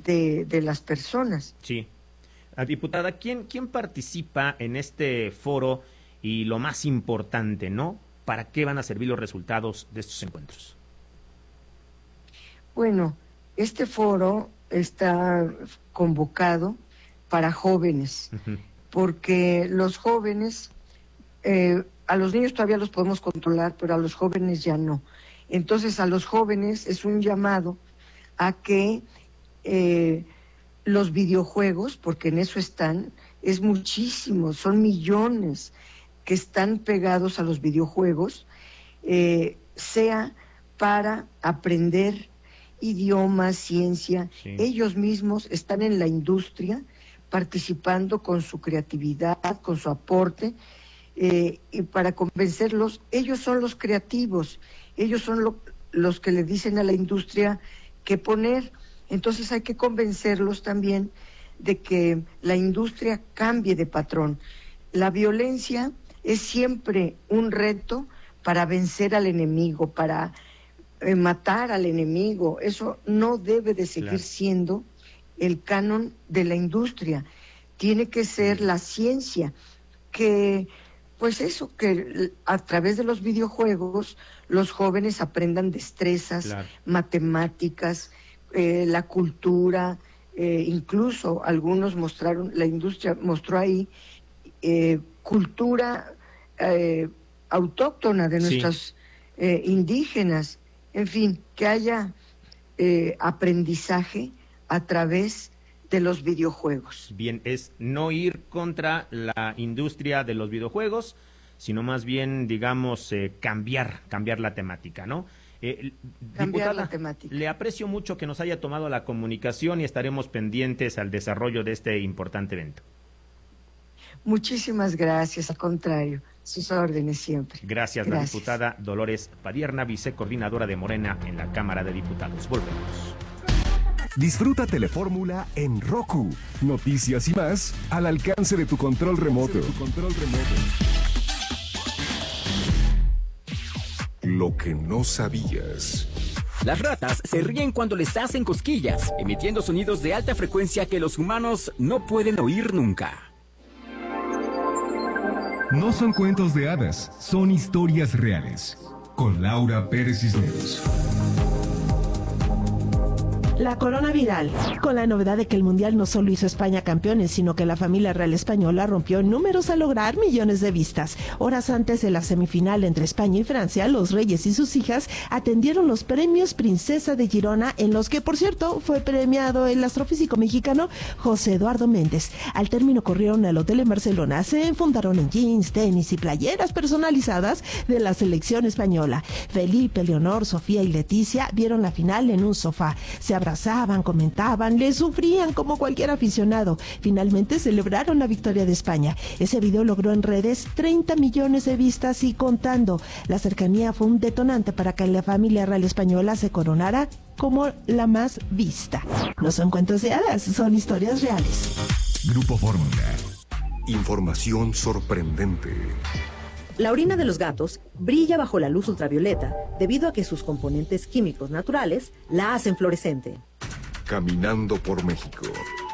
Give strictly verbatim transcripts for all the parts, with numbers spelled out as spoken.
de, de las personas. Sí. Ah, diputada, ¿quién, ¿quién participa en este foro y lo más importante, ¿no? ¿Para qué van a servir los resultados de estos encuentros? Bueno, este foro está convocado para jóvenes, uh-huh. porque los jóvenes, eh, a los niños todavía los podemos controlar, pero a los jóvenes ya no. Entonces, a los jóvenes es un llamado a que eh, los videojuegos, porque en eso están, es muchísimo, son millones que están pegados a los videojuegos, eh, sea para aprender idiomas, ciencia. Sí. Ellos mismos están en la industria participando con su creatividad, con su aporte, eh, y para convencerlos, ellos son los creativos, ellos son lo, los que le dicen a la industria qué poner. Entonces hay que convencerlos también de que la industria cambie de patrón. La violencia es siempre un reto para vencer al enemigo, para eh, matar al enemigo. Eso no debe de seguir claro. siendo el canon de la industria. Tiene que ser la ciencia, que pues eso, que a través de los videojuegos los jóvenes aprendan destrezas, claro. matemáticas, eh, la cultura, eh, incluso algunos mostraron, la industria mostró ahí eh, cultura eh, autóctona de nuestros sí. eh, indígenas, en fin, que haya eh, aprendizaje a través de los videojuegos. Bien, es no ir contra la industria de los videojuegos, sino más bien, digamos, eh, cambiar, cambiar la temática, ¿no? Eh, cambiar diputada, la temática. Le aprecio mucho que nos haya tomado la comunicación y estaremos pendientes al desarrollo de este importante evento. Muchísimas gracias, al contrario, sus órdenes siempre. Gracias, gracias. La diputada Dolores Padierna, vicecoordinadora de Morena en la Cámara de Diputados. Volvemos. Disfruta Telefórmula en Roku. Noticias y más al alcance de tu control remoto. Tu control remoto. Lo que no sabías. Las ratas se ríen cuando les hacen cosquillas, emitiendo sonidos de alta frecuencia que los humanos no pueden oír nunca. No son cuentos de hadas, son historias reales. Con Laura Pérez Cisneros. La corona viral, con la novedad de que el Mundial no solo hizo España campeones, sino que la familia real española rompió números al lograr millones de vistas. Horas antes de la semifinal entre España y Francia, los reyes y sus hijas atendieron los premios Princesa de Girona, en los que, por cierto, fue premiado el astrofísico mexicano José Eduardo Méndez. Al término corrieron al hotel en Barcelona, se enfundaron en jeans, tenis y playeras personalizadas de la selección española. Felipe, Leonor, Sofía y Leticia vieron la final en un sofá. Se abrazaban, comentaban, le sufrían como cualquier aficionado. Finalmente celebraron la victoria de España. Ese video logró en redes treinta millones de vistas y contando. La cercanía fue un detonante para que la familia real española se coronara como la más vista. No son cuentos de hadas, son historias reales. Grupo Fórmula. Información sorprendente. La orina de los gatos brilla bajo la luz ultravioleta debido a que sus componentes químicos naturales la hacen fluorescente. Caminando por México.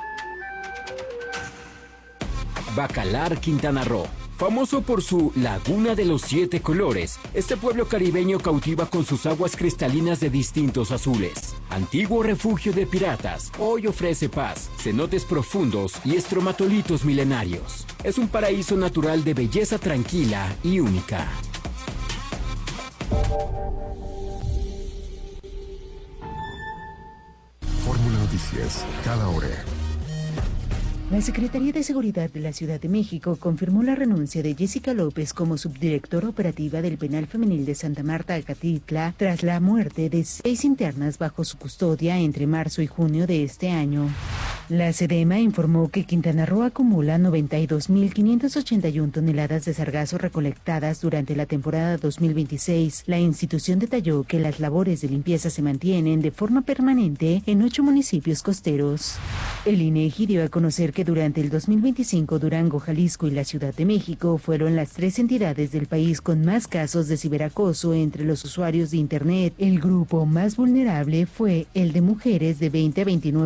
Bacalar, Quintana Roo. Famoso por su Laguna de los Siete Colores, este pueblo caribeño cautiva con sus aguas cristalinas de distintos azules. Antiguo refugio de piratas, hoy ofrece paz, cenotes profundos y estromatolitos milenarios. Es un paraíso natural de belleza tranquila y única. Fórmula Noticias, cada hora. La Secretaría de Seguridad de la Ciudad de México confirmó la renuncia de Jessica López como subdirectora operativa del Penal Femenil de Santa Marta, Acatitla, tras la muerte de seis internas bajo su custodia entre marzo y junio de este año. La SEDEMA informó que Quintana Roo acumula noventa y dos mil quinientas ochenta y una toneladas de sargazo recolectadas durante la temporada dos mil veintiséis. La institución detalló que las labores de limpieza se mantienen de forma permanente en ocho municipios costeros. El INEGI dio a conocer que durante el dos mil veinticinco Durango, Jalisco y la Ciudad de México fueron las tres entidades del país con más casos de ciberacoso entre los usuarios de Internet. El grupo más vulnerable fue el de mujeres de veinte a veintinueve